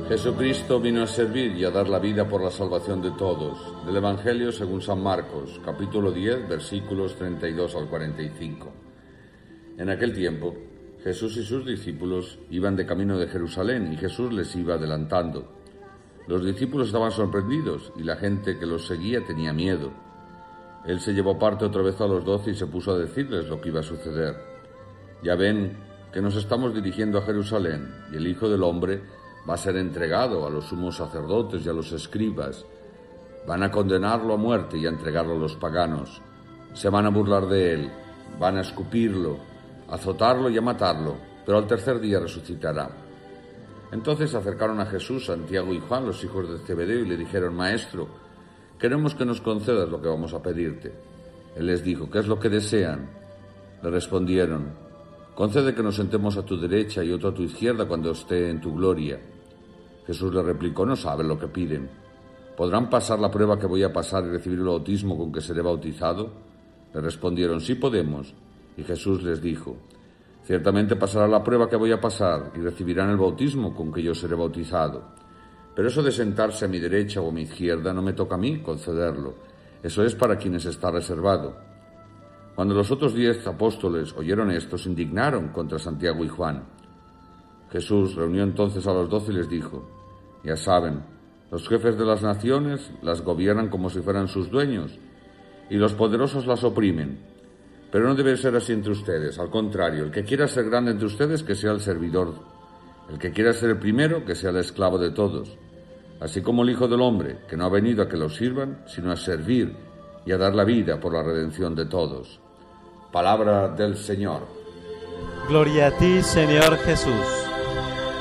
Jesucristo vino a servir y a dar la vida por la salvación de todos. Del Evangelio según San Marcos, capítulo 10, versículos 32 al 45. En aquel tiempo, Jesús y sus discípulos iban de camino de Jerusalén y Jesús les iba adelantando. Los discípulos estaban sorprendidos y la gente que los seguía tenía miedo. Él se llevó aparte otra vez a los 12 y se puso a decirles lo que iba a suceder. Ya ven que nos estamos dirigiendo a Jerusalén y el Hijo del Hombre va a ser entregado a los sumos sacerdotes y a los escribas. Van a condenarlo a muerte y a entregarlo a los paganos. Se van a burlar de él, van a escupirlo, a azotarlo y a matarlo, pero al tercer día resucitará. Entonces se acercaron a Jesús, Santiago y Juan, los hijos de Zebedeo, y le dijeron: Maestro, queremos que nos concedas lo que vamos a pedirte. Él les dijo: ¿qué es lo que desean? Le respondieron: concede que nos sentemos a tu derecha y otro a tu izquierda cuando esté en tu gloria. Jesús le replicó: no saben lo que piden. ¿Podrán pasar la prueba que voy a pasar y recibir el bautismo con que seré bautizado? Le respondieron: sí podemos. Y Jesús les dijo: ciertamente pasará la prueba que voy a pasar y recibirán el bautismo con que yo seré bautizado. Pero eso de sentarse a mi derecha o a mi izquierda no me toca a mí concederlo. Eso es para quienes está reservado. Cuando los otros 10 apóstoles oyeron esto, se indignaron contra Santiago y Juan. Jesús reunió entonces a los 12 y les dijo: ya saben, los jefes de las naciones las gobiernan como si fueran sus dueños, y los poderosos las oprimen. Pero no debe ser así entre ustedes. Al contrario, el que quiera ser grande entre ustedes, que sea el servidor. El que quiera ser el primero, que sea el esclavo de todos. Así como el Hijo del Hombre, que no ha venido a que lo sirvan, sino a servir y a dar la vida por la redención de todos. Palabra del Señor. Gloria a ti, Señor Jesús.